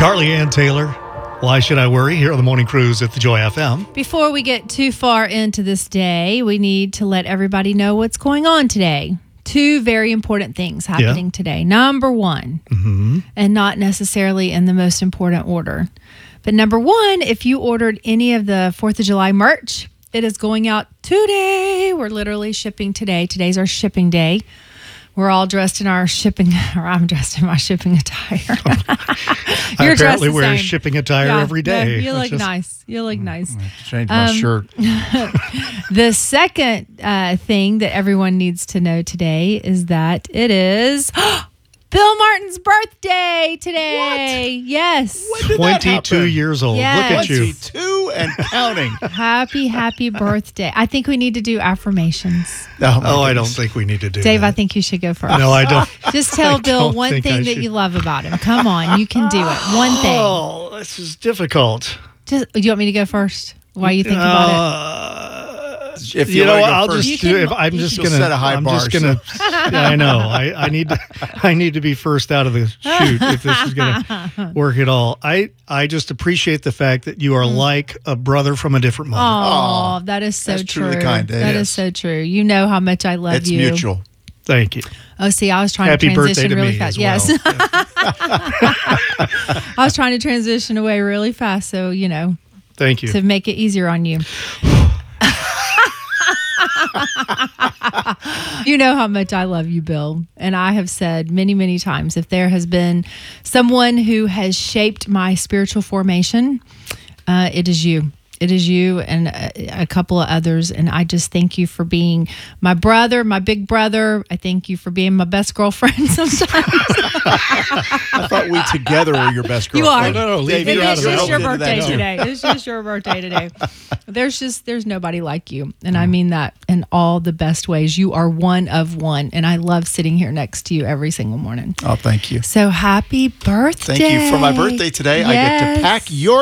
Carly Ann Taylor, Why Should I Worry? Here on the Morning Cruise at the Joy FM. Before we get too far into this day, we need to let everybody know what's going on today. Two very important things happening today. Number one, and not necessarily in the most important order, but number one, if you ordered any of the 4th of July merch, it is going out today. We're literally shipping today. Today's our shipping day. We're all dressed in our shipping, or I'm dressed in my shipping attire. I apparently wear shipping attire every day. You look nice. You look nice. Change my shirt. The second thing that everyone needs to know today is that it is Bill Martin's birthday today. What? Yes. When did that 22 happen? years old. Yes. Look at you. 22 and counting. Happy birthday. I think we need to do affirmations. Oh, I don't think we need to do Dave, that. I think you should go first. No, I don't. Just tell I Bill don't one think I thing that should. you love about him. Come on, you can do it. One thing. Oh, this is difficult. Just, do you want me to go first while you think about it? If You know wanna what? go I'll first, just do it. I'm just You'll gonna. set a high I'm bar, just gonna. Yeah, I know. I need to be first out of the chute if this is gonna work at all. I just appreciate the fact that you are like a brother from a different mother. Oh, that is so That's true. truly kind, Dave. That is so true. You know how much I love It's you. mutual. Thank you. Oh, see, I was trying Happy to birthday transition to really me fast. as well. Yes. I was trying to transition away really fast, so, Thank you. to make it easier on you. You know how much I love you, Bill. And I have said many, many times, if there has been someone who has shaped my spiritual formation, it is you. It is you and a couple of others. And I just thank you for being my brother, my big brother. I thank you for being my best girlfriend sometimes. I thought we together were your best You are. girlfriend. No, leave Dave, me you It's out of just that. your into that, birthday too. today. It's just your birthday today. There's nobody like you. And I mean that in all the best ways. You are one of one. And I love sitting here next to you every single morning. Oh, thank you. So happy birthday. Thank you. For my birthday today, I get to Yes. pack your